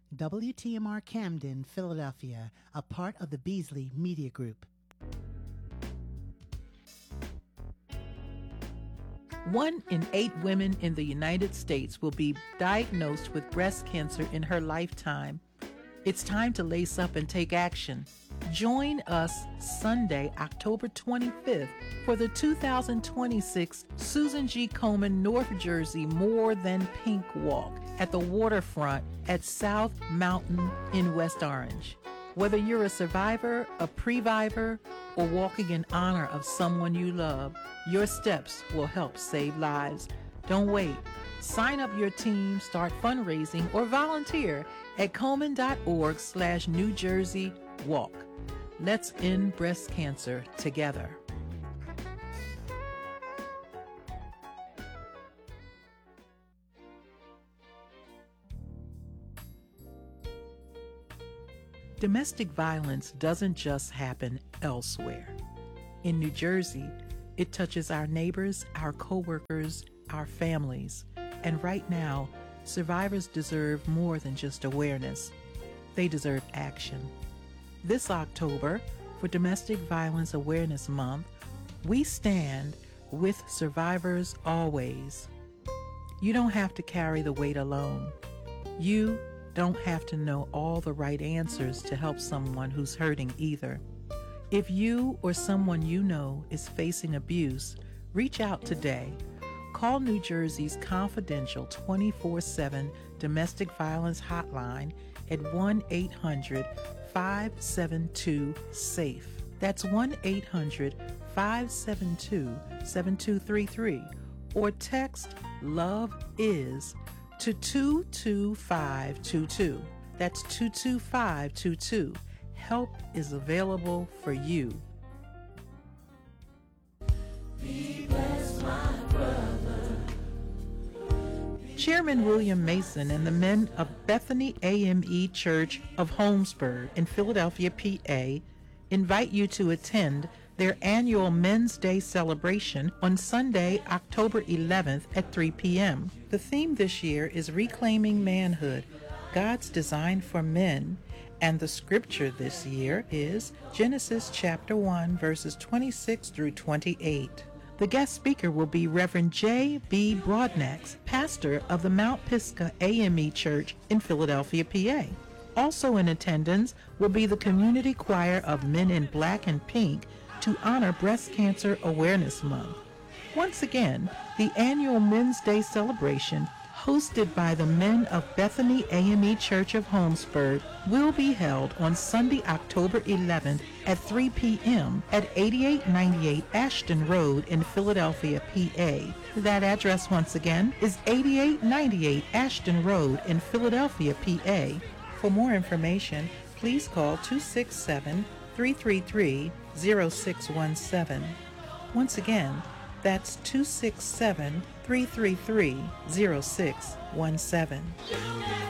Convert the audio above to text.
WTMR Camden, Philadelphia, a part of the Beasley Media Group. 1 in 8 women in the United States will be diagnosed with breast cancer in her lifetime. It's time to lace up and take action. Join us Sunday, October 25th for the 2026 Susan G. Komen North Jersey More Than Pink Walk at the waterfront at South Mountain in West Orange. Whether you're a survivor, a previvor, or walking in honor of someone you love, your steps will help save lives. Don't wait. Sign up your team, start fundraising, or volunteer at Komen.org/New Jersey Walk. Let's end breast cancer together. Domestic violence doesn't just happen elsewhere. In New Jersey, it touches our neighbors, our coworkers, our families. And right now, survivors deserve more than just awareness. They deserve action. This October, for Domestic Violence Awareness Month, we stand with survivors always. You don't have to carry the weight alone. You don't have to know all the right answers to help someone who's hurting either. If you or someone you know is facing abuse, reach out today. Call New Jersey's confidential 24/7 domestic violence hotline at 1-800-572-SAFE. That's 1-800-572-7233. Or text LOVE IS to 22522. That's 22522. Help is available for you. Be blessed, my brother. Chairman William Mason and the men of Bethany AME Church of Holmesburg in Philadelphia, PA, invite you to attend their annual Men's Day celebration on Sunday, October 11th at 3 p.m. The theme this year is Reclaiming Manhood, God's Design for Men, and the scripture this year is Genesis chapter 1, verses 26 through 28. The guest speaker will be Reverend J.B. Broadnax, pastor of the Mount Pisgah AME Church in Philadelphia, PA. Also in attendance will be the community choir of Men in Black and Pink to honor Breast Cancer Awareness Month. Once again, the annual Men's Day celebration, hosted by the men of Bethany AME Church of Holmesburg, will be held on Sunday, October 11th at 3 p.m. at 8898 Ashton Road in Philadelphia, PA. That address once again is 8898 Ashton Road in Philadelphia, PA. For more information, please call 267-333-0617. Once again, that's 267-333-0617.